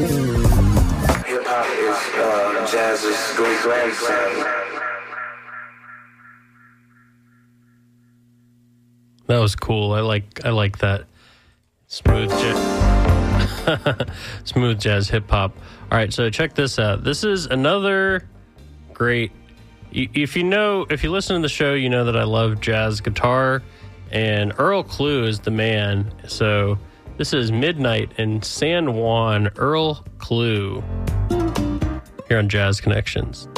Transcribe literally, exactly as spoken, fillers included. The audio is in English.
Hip-hop is uh, jazz's great grandson. That was cool. I like I like that smooth jazz, smooth jazz hip hop. All right, so check this out. This is another great. If you know, if you listen to the show, you know that I love jazz guitar, and Earl Klugh is the man. So this is Midnight in San Juan. Earl Klugh here on Jazz Connections.